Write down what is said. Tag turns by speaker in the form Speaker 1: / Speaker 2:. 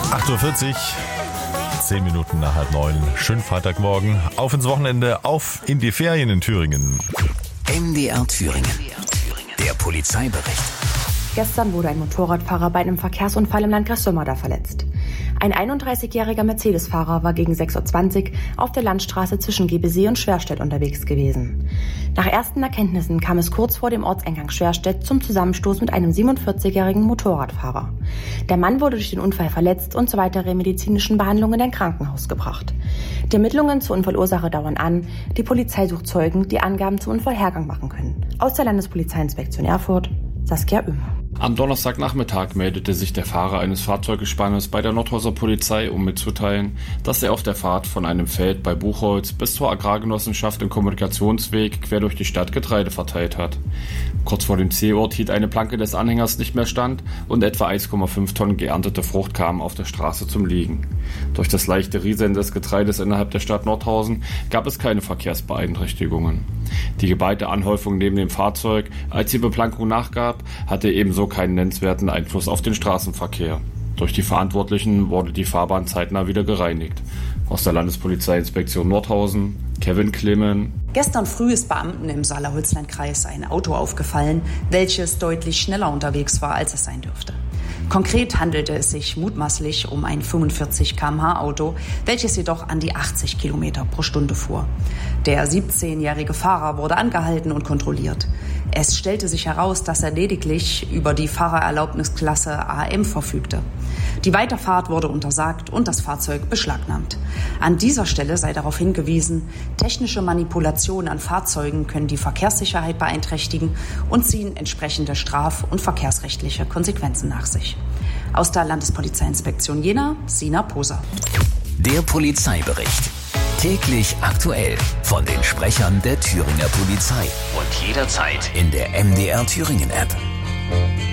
Speaker 1: 8:40 Uhr, 10 Minuten nach 8:30. Schönen Freitagmorgen. Auf ins Wochenende, auf in die Ferien in Thüringen.
Speaker 2: MDR Thüringen. Der Polizeibericht.
Speaker 3: Gestern wurde ein Motorradfahrer bei einem Verkehrsunfall im Landkreis Sömmerda verletzt. Ein 31-jähriger Mercedes-Fahrer war gegen 6:20 Uhr auf der Landstraße zwischen Gebesee und Schwerstedt unterwegs gewesen. Nach ersten Erkenntnissen kam es kurz vor dem Ortseingang Schwerstedt zum Zusammenstoß mit einem 47-jährigen Motorradfahrer. Der Mann wurde durch den Unfall verletzt und zur weiteren medizinischen Behandlung in ein Krankenhaus gebracht. Die Ermittlungen zur Unfallursache dauern an. Die Polizei sucht Zeugen, die Angaben zum Unfallhergang machen können. Aus der Landespolizeiinspektion Erfurt, Saskia Oehmer.
Speaker 4: Am Donnerstagnachmittag meldete sich der Fahrer eines Fahrzeuggespannes bei der Nordhauser Polizei, um mitzuteilen, dass er auf der Fahrt von einem Feld bei Buchholz bis zur Agrargenossenschaft im Kommunikationsweg quer durch die Stadt Getreide verteilt hat. Kurz vor dem Zielort hielt eine Planke des Anhängers nicht mehr stand und etwa 1,5 Tonnen geerntete Frucht kamen auf der Straße zum Liegen. Durch das leichte Rieseln des Getreides innerhalb der Stadt Nordhausen gab es keine Verkehrsbeeinträchtigungen. Die geballte Anhäufung neben dem Fahrzeug, als die Beplankung nachgab, hatte ebenso keinen nennenswerten Einfluss auf den Straßenverkehr. Durch die Verantwortlichen wurde die Fahrbahn zeitnah wieder gereinigt. Aus der Landespolizeiinspektion Nordhausen, Kevin Klimmen.
Speaker 5: Gestern früh ist Beamten im Saale-Holzland-Kreis ein Auto aufgefallen, welches deutlich schneller unterwegs war, als es sein dürfte. Konkret handelte es sich mutmaßlich um ein 45 km/h Auto, welches jedoch an die 80 km pro Stunde fuhr. Der 17-jährige Fahrer wurde angehalten und kontrolliert. Es stellte sich heraus, dass er lediglich über die Fahrererlaubnisklasse AM verfügte. Die Weiterfahrt wurde untersagt und das Fahrzeug beschlagnahmt. An dieser Stelle sei darauf hingewiesen, technische Manipulationen an Fahrzeugen können die Verkehrssicherheit beeinträchtigen und ziehen entsprechende straf- und verkehrsrechtliche Konsequenzen nach sich. Aus der Landespolizeiinspektion Jena, Sina Poser.
Speaker 2: Der Polizeibericht. Täglich aktuell von den Sprechern der Thüringer Polizei. Und jederzeit in der MDR Thüringen App.